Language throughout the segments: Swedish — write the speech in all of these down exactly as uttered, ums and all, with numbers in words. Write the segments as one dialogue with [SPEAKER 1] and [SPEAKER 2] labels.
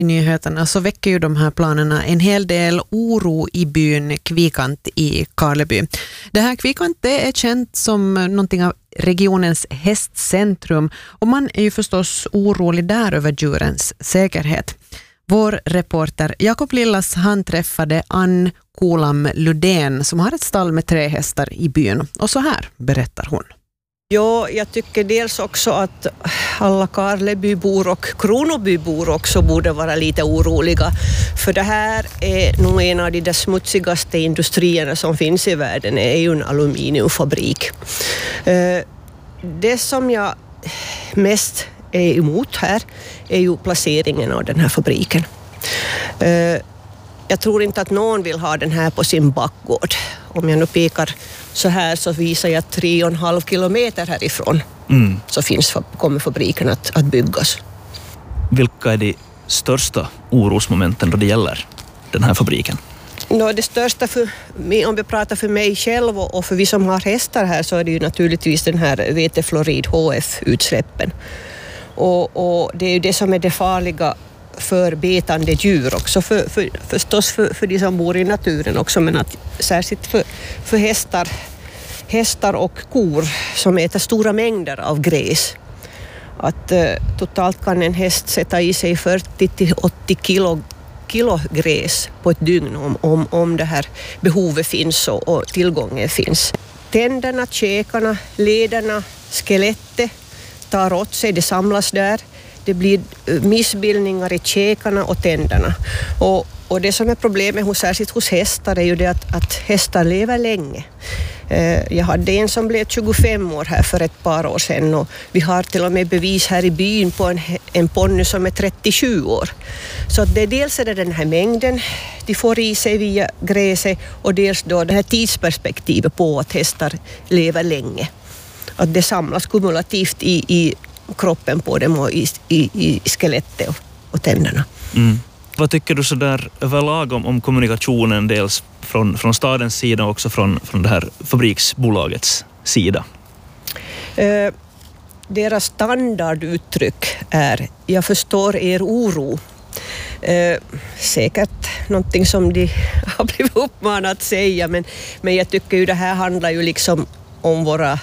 [SPEAKER 1] i nyheterna så väcker ju de här planerna en hel del oro i byn Kvikant i Karleby. Det här Kvikant det är känt som någonting av regionens hästcentrum och man är ju förstås orolig där över djurens säkerhet. Vår reporter Jakob Lillas han träffade Ann Kolam Ludén som har ett stall med tre hästar i byn och så här berättar hon.
[SPEAKER 2] Ja, jag tycker dels också att alla Karlebybor och Kronobybor också borde vara lite oroliga. För det här är nog en av de där smutsigaste industrierna som finns i världen. Det är ju en aluminiumfabrik. Det som jag mest är emot här är ju placeringen av den här fabriken. Jag tror inte att någon vill ha den här på sin bakgård. Om jag nu pekar så här så visar jag tre och en halv kilometer härifrån mm. så finns, kommer fabriken att, att byggas.
[SPEAKER 3] Vilka är de största orosmomenten då det gäller den här fabriken?
[SPEAKER 2] No, det största, för, om vi pratar för mig själv och för vi som har hästar här så är det ju naturligtvis den här vetefluorid H F-utsläppen. Och, och det är ju det som är det farliga för betande djur också, för, för, förstås för, för de som bor i naturen också, men att, särskilt för, för hästar, hästar och kor som äter stora mängder av gräs. Att eh, totalt kan en häst sätta i sig fyrtio till åttio kilo, kilo gräs på ett dygn om, om, om det här behovet finns och, och tillgången finns. Tänderna, käkarna, lederna, skelettet tar åt sig, det samlas där. Det blir missbildningar i käkarna och tänderna. Och, och det som är problemet hos, särskilt hos hästar är ju det att, att hästar lever länge. Eh, jag hade en som blev tjugofem år här för ett par år sedan och vi har till och med bevis här i byn på en, en ponny som är trettiosju år. Så att det, dels är det den här mängden de får i sig via gräset och dels då det här tidsperspektivet på att hästar lever länge. Att det samlas kumulativt i, i kroppen på dem och i, i, i skelettet och, och tänderna.
[SPEAKER 3] Mm. Vad tycker du så där överlag om, om kommunikationen dels från, från stadens sida och också från, från det här fabriksbolagets sida?
[SPEAKER 2] Eh, deras standarduttryck är jag förstår er oro. Eh, säkert någonting som de har blivit uppmanat att säga men, men jag tycker ju det här handlar ju liksom om våra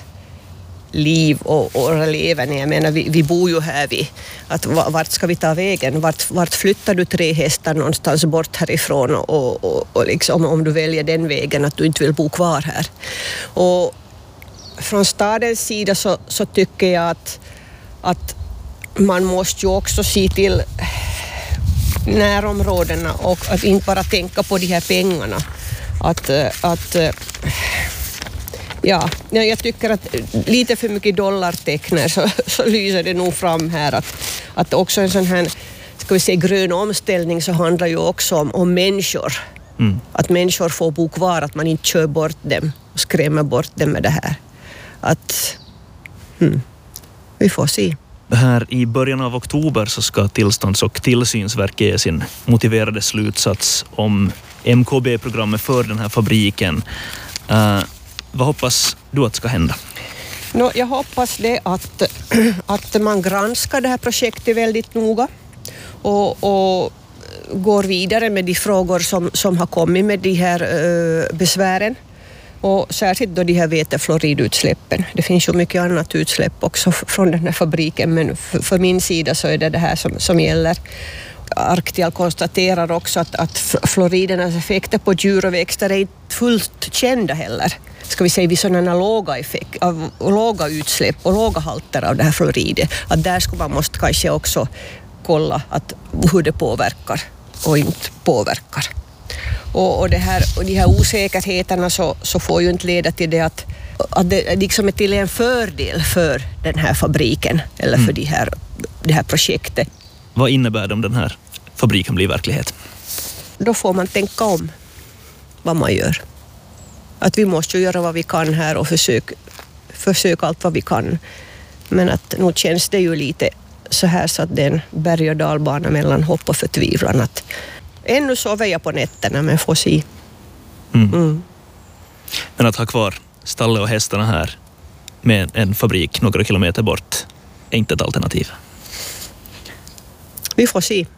[SPEAKER 2] liv och, och våra leverne. Jag menar, vi, vi bor ju här vid att vart ska vi ta vägen? Vart, vart flyttar du tre hästar någonstans bort härifrån och, och, och liksom, om du väljer den vägen att du inte vill bo kvar här. Och från stadens sida så, så tycker jag att, att man måste ju också se till närområdena och att inte bara tänka på de här pengarna. Att, att ja, jag tycker att lite för mycket dollartecknar så, så lyser det nog fram här att, att också en sån här, ska vi säga, grön omställning så handlar ju också om, om människor. Mm. Att människor får bo kvar, att man inte kör bort dem och skrämmer bort dem med det här. Att, hmm, vi får se.
[SPEAKER 3] Här i början av oktober så ska tillstånds- och tillsynsverket ge sin motiverade slutsats om M K B-programmet för den här fabriken. Uh, vad hoppas du att ska hända?
[SPEAKER 2] No, jag hoppas det att, att man granskar det här projektet väldigt noga och, och går vidare med de frågor som, som har kommit med de här uh, besvären. Och särskilt då de här vetefluoridutsläppen. Det finns ju mycket annat utsläpp också från den här fabriken, men för, för min sida så är det det här som, som gäller. Arctial konstaterar också att, att fluoridernas effekter på djur och växter är inte fullt kända heller. Ska vi säga vid sådana låga, effekt, av, låga utsläpp och låga halter av det här fluoridet. Att där skulle man måste kanske också kolla att hur det påverkar och inte påverkar. Och, och, det här, och de här osäkerheterna så, så får ju inte leda till det att, att det liksom är till en fördel för den här fabriken eller för mm. de här, det här projektet.
[SPEAKER 3] Vad innebär det om den här fabriken blir verklighet?
[SPEAKER 2] Då får man tänka om vad man gör. Att vi måste göra vad vi kan här och försöka försök allt vad vi kan. Men att nu känns det ju lite så här så att det är en berg- och dalbana mellan hopp och förtvivlan. Att ännu sover jag på nätterna, men får se.
[SPEAKER 3] Mm.
[SPEAKER 2] Mm.
[SPEAKER 3] Men att ha kvar stallet och hästarna här med en fabrik några kilometer bort är inte ett alternativ.
[SPEAKER 2] Vi får se.